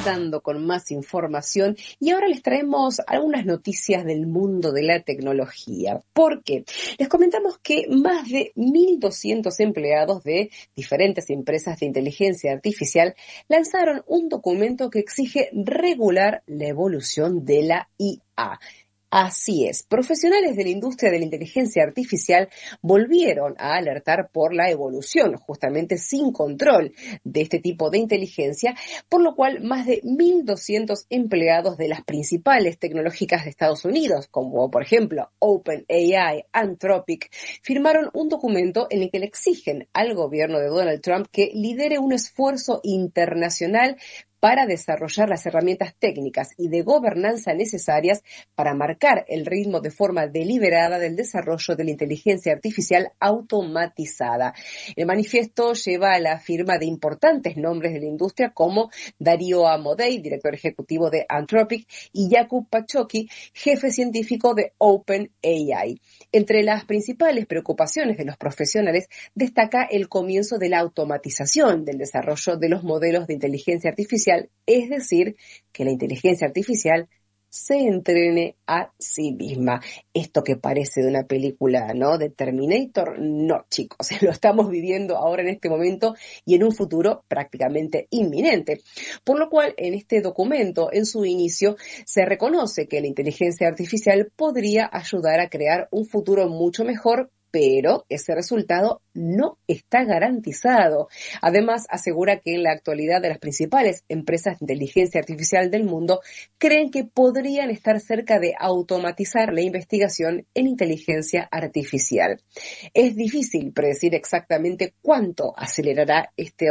avanzando con más información y ahora les traemos algunas noticias del mundo de la tecnología. ¿Por qué? Les comentamos que más de 1.200 empleados de diferentes empresas de inteligencia artificial lanzaron un documento que exige regular la evolución de la IA. Así es, profesionales de la industria de la inteligencia artificial volvieron a alertar por la evolución, justamente sin control de este tipo de inteligencia, por lo cual más de 1.200 empleados de las principales tecnológicas de Estados Unidos, como por ejemplo OpenAI, Anthropic, firmaron un documento en el que le exigen al gobierno de Donald Trump que lidere un esfuerzo internacional para desarrollar las herramientas técnicas y de gobernanza necesarias para marcar el ritmo de forma deliberada del desarrollo de la inteligencia artificial automatizada. El manifiesto lleva la firma de importantes nombres de la industria como Darío Amodei, director ejecutivo de Anthropic, y Jakub Paczocki, jefe científico de OpenAI. Entre las principales preocupaciones de los profesionales destaca el comienzo de la automatización del desarrollo de los modelos de inteligencia artificial, es decir, que la inteligencia artificial se entrene a sí misma. Esto que parece de una película, ¿no?, de Terminator, no, chicos, lo estamos viviendo ahora en este momento y en un futuro prácticamente inminente. Por lo cual, en este documento, en su inicio, se reconoce que la inteligencia artificial podría ayudar a crear un futuro mucho mejor, pero ese resultado no está garantizado. Además, asegura que en la actualidad de las principales empresas de inteligencia artificial del mundo creen que podrían estar cerca de automatizar la investigación en inteligencia artificial. Es difícil predecir exactamente cuánto acelerará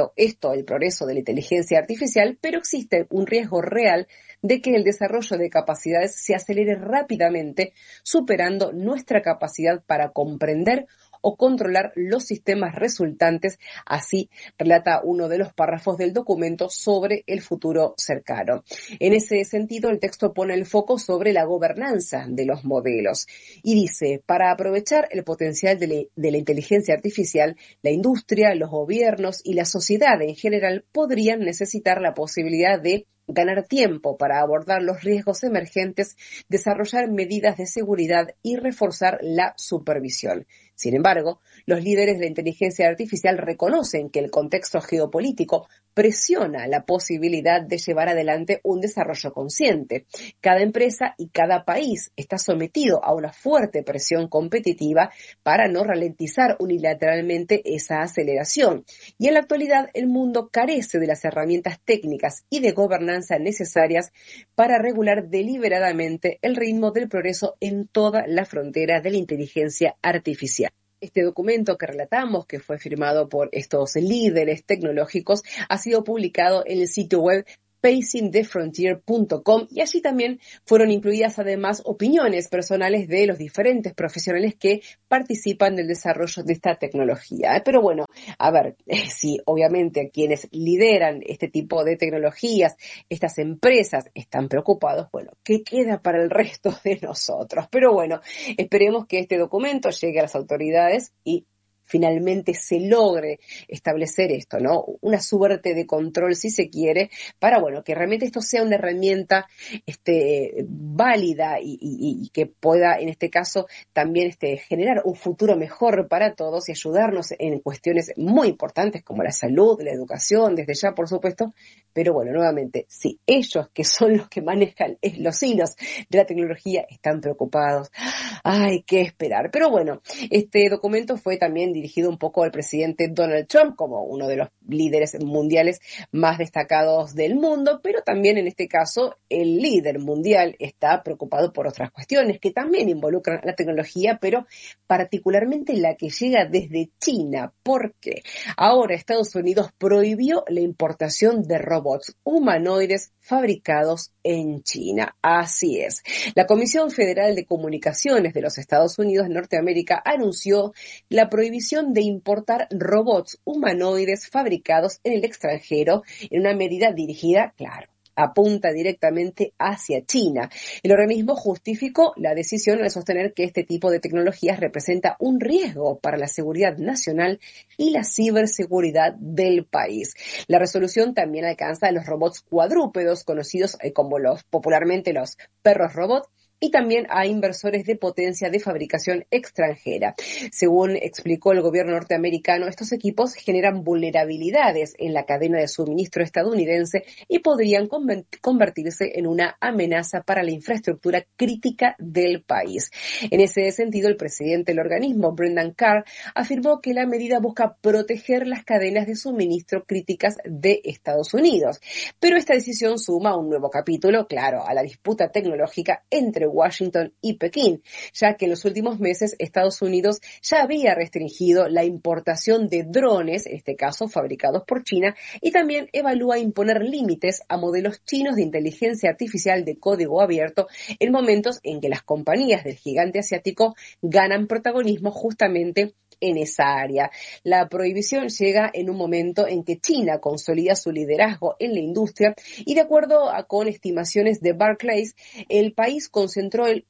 el progreso de la inteligencia artificial, pero existe un riesgo real de que el desarrollo de capacidades se acelere rápidamente, superando nuestra capacidad para comprender o controlar los sistemas resultantes, así relata uno de los párrafos del documento sobre el futuro cercano. En ese sentido, el texto pone el foco sobre la gobernanza de los modelos y dice, para aprovechar el potencial de la inteligencia artificial, la industria, los gobiernos y la sociedad en general podrían necesitar la posibilidad de ganar tiempo para abordar los riesgos emergentes, desarrollar medidas de seguridad y reforzar la supervisión. Sin embargo, los líderes de la inteligencia artificial reconocen que el contexto geopolítico presiona la posibilidad de llevar adelante un desarrollo consciente. Cada empresa y cada país está sometido a una fuerte presión competitiva para no ralentizar unilateralmente esa aceleración. Y en la actualidad, el mundo carece de las herramientas técnicas y de gobernanza necesarias para regular deliberadamente el ritmo del progreso en toda la frontera de la inteligencia artificial. Este documento que relatamos, que fue firmado por estos líderes tecnológicos, ha sido publicado en el sitio web pacingthefrontier.com y allí también fueron incluidas además opiniones personales de los diferentes profesionales que participan del desarrollo de esta tecnología. Pero bueno, a ver, si obviamente quienes lideran este tipo de tecnologías, estas empresas, están preocupados, bueno, ¿qué queda para el resto de nosotros? Pero bueno, esperemos que este documento llegue a las autoridades y finalmente se logre establecer esto, ¿no? Una suerte de control, si se quiere, para, bueno, que realmente esto sea una herramienta válida y que pueda, en este caso, también generar un futuro mejor para todos y ayudarnos en cuestiones muy importantes como la salud, la educación, desde ya, por supuesto. Pero bueno, nuevamente, si ellos, que son los que manejan los hilos de la tecnología, están preocupados, hay que esperar. Pero bueno, este documento fue también dirigido un poco al presidente Donald Trump como uno de los líderes mundiales más destacados del mundo, pero también en este caso el líder mundial está preocupado por otras cuestiones que también involucran a la tecnología, pero particularmente la que llega desde China, porque ahora Estados Unidos prohibió la importación de robots humanoides fabricados en China. Así es. La Comisión Federal de Comunicaciones de los Estados Unidos de Norteamérica anunció la prohibición de importar robots humanoides fabricados en el extranjero en una medida dirigida, claro, apunta directamente hacia China. El organismo justificó la decisión al sostener que este tipo de tecnologías representa un riesgo para la seguridad nacional y la ciberseguridad del país. La resolución también alcanza a los robots cuadrúpedos, conocidos como popularmente los perros robot, y también a inversores de potencia de fabricación extranjera. Según explicó el gobierno norteamericano, estos equipos generan vulnerabilidades en la cadena de suministro estadounidense y podrían convertirse en una amenaza para la infraestructura crítica del país. En ese sentido, el presidente del organismo, Brendan Carr, afirmó que la medida busca proteger las cadenas de suministro críticas de Estados Unidos. Pero esta decisión suma un nuevo capítulo, claro, a la disputa tecnológica entre Washington y Pekín, ya que en los últimos meses Estados Unidos ya había restringido la importación de drones, en este caso fabricados por China, y también evalúa imponer límites a modelos chinos de inteligencia artificial de código abierto en momentos en que las compañías del gigante asiático ganan protagonismo justamente en esa área. La prohibición llega en un momento en que China consolida su liderazgo en la industria y de acuerdo con estimaciones de Barclays, el país concentró el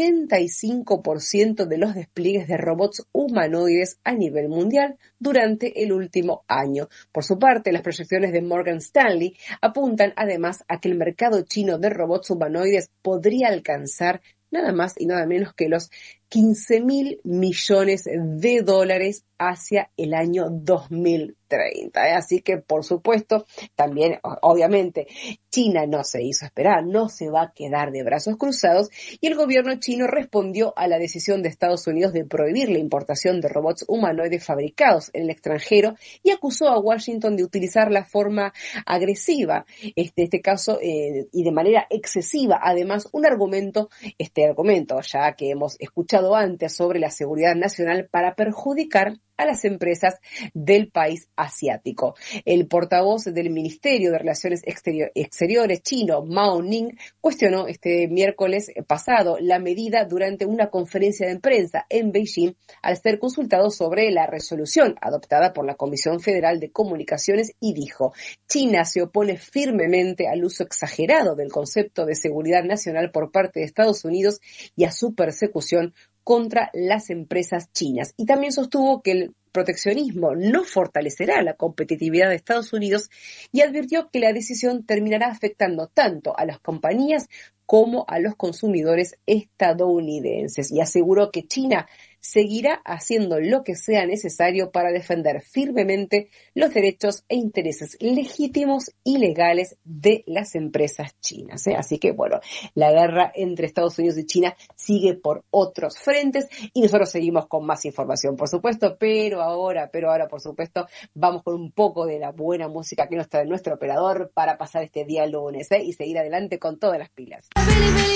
85% de los despliegues de robots humanoides a nivel mundial durante el último año. Por su parte, las proyecciones de Morgan Stanley apuntan además a que el mercado chino de robots humanoides podría alcanzar nada más y nada menos que los 15.000 millones de dólares hacia el año 2030. Así que, por supuesto, también, obviamente, China no se hizo esperar, no se va a quedar de brazos cruzados y el gobierno chino respondió a la decisión de Estados Unidos de prohibir la importación de robots humanoides fabricados en el extranjero y acusó a Washington de utilizar la forma agresiva, este caso, y de manera excesiva, además, este argumento, ya que hemos escuchado antes sobre la seguridad nacional para perjudicar a las empresas del país asiático. El portavoz del Ministerio de Relaciones Exteriores chino, Mao Ning, cuestionó este miércoles pasado la medida durante una conferencia de prensa en Beijing al ser consultado sobre la resolución adoptada por la Comisión Federal de Comunicaciones y dijo: China se opone firmemente al uso exagerado del concepto de seguridad nacional por parte de Estados Unidos y a su persecución contra las empresas chinas. Y también sostuvo que el proteccionismo no fortalecerá la competitividad de Estados Unidos y advirtió que la decisión terminará afectando tanto a las compañías como a los consumidores estadounidenses. Y aseguró que China seguirá haciendo lo que sea necesario para defender firmemente los derechos e intereses legítimos y legales de las empresas chinas. Así que, bueno, la guerra entre Estados Unidos y China sigue por otros frentes y nosotros seguimos con más información, por supuesto, pero ahora, por supuesto, vamos con un poco de la buena música que nos trae nuestro operador para pasar este día lunes y seguir adelante con todas las pilas.